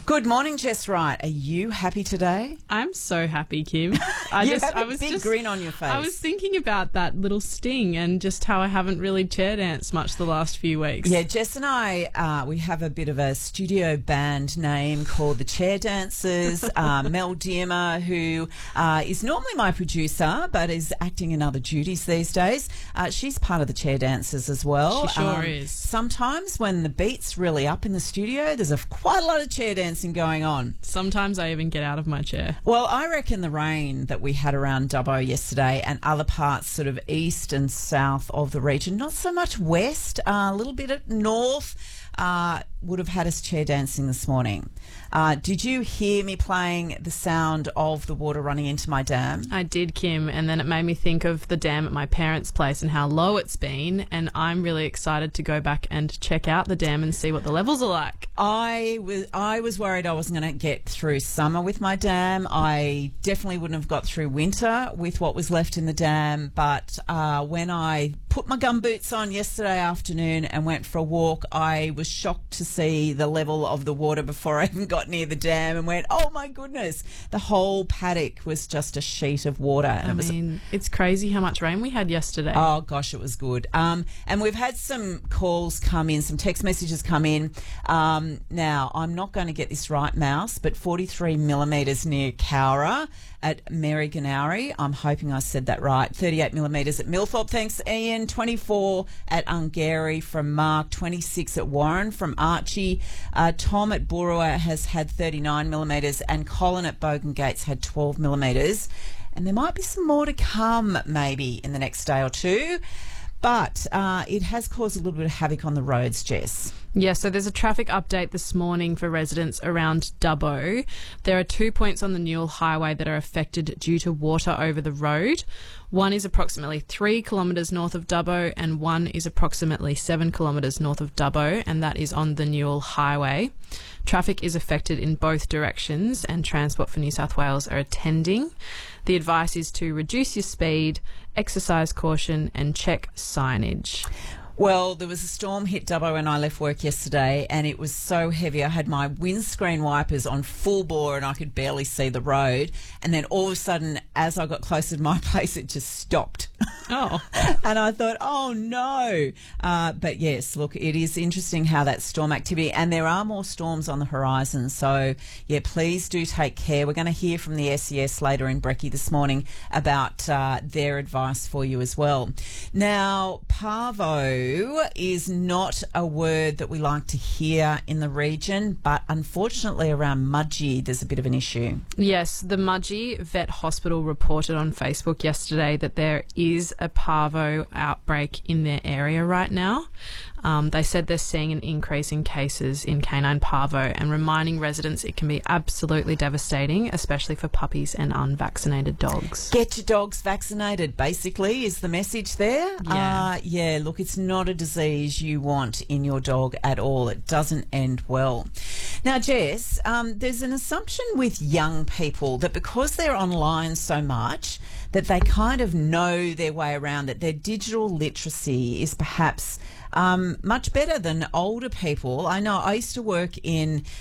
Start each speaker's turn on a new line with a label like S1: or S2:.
S1: Good morning, Jess Wright. Are you happy today?
S2: I'm so happy, Kim. I
S1: have a big grin on your face.
S2: I was thinking about that little sting and just how I haven't really chair danced much the last few weeks.
S1: Yeah, Jess and I, we have a bit of a studio band name called the Chair Dancers. Mel Diemer, who is normally my producer but is acting in other duties these days, she's part of the Chair Dancers as well.
S2: She sure is.
S1: Sometimes when the beat's really up in the studio, there's quite a lot of chair dancing going on.
S2: Sometimes I even get out of my chair.
S1: Well, I reckon the rain that we had around Dubbo yesterday and other parts sort of east and south of the region, not so much west, a little bit at north, would have had us chair dancing this morning. Did you hear me playing the sound of the water running into my dam?
S2: I did, Kim, and then it made me think of the dam at my parents' place and how low it's been, and I'm really excited to go back and check out the dam and see what the levels are like.
S1: I was worried I wasn't going to get through summer with my dam. I definitely wouldn't have got through winter with what was left in the dam, but when I put my gumboots on yesterday afternoon and went for a walk, I was shocked to see the level of the water before I even got near the dam and went, oh my goodness, the whole paddock was just a sheet of water. And
S2: it's crazy how much rain we had yesterday.
S1: Oh gosh, it was good. And we've had some calls come in, some text messages come in. Now, I'm not going to get this right, Mouse, but 43 millimetres near Cowra at Meriganauri. I'm hoping I said that right. 38 millimetres at Millthorpe. Thanks, Ian. 24 at Ungary from Mark. 26 at Warren from Archie. Tom at Burua has had 39 millimetres, and Colin at Bogan Gates had 12 millimetres. And there might be some more to come maybe in the next day or two. But it has caused a little bit of havoc on the roads, Jess.
S2: Yeah, so there's a traffic update this morning for residents around Dubbo. There are 2 points on the Newell Highway that are affected due to water over the road. One is approximately 3 kilometres north of Dubbo and one is approximately 7 kilometres north of Dubbo, and that is on the Newell Highway. Traffic is affected in both directions and Transport for New South Wales are attending. The advice is to reduce your speed, exercise caution and check signage.
S1: Well, there was a storm hit Dubbo when I left work yesterday, and it was so heavy. I had my windscreen wipers on full bore and I could barely see the road. And then all of a sudden, as I got closer to my place, it just stopped.
S2: Oh.
S1: And I thought, oh no. But yes, look, it is interesting how that storm activity, and there are more storms on the horizon. So yeah, please do take care. We're going to hear from the SES later in Brekkie this morning about their advice for you as well. Now, parvo is not a word that we like to hear in the region, but unfortunately around Mudgee there's a bit of an issue.
S2: Yes, the Mudgee Vet Hospital reported on Facebook yesterday that there is a parvo outbreak in their area right now. They said they're seeing an increase in cases in canine parvo and reminding residents it can be absolutely devastating, especially for puppies and unvaccinated dogs.
S1: Get your dogs vaccinated, basically, is the message there.
S2: Yeah.
S1: Look, it's not a disease you want in your dog at all. It doesn't end well. Now, Jess, there's an assumption with young people that because they're online so much, that they kind of know their way around it. Their digital literacy is perhaps much better than older people. I know I used to work in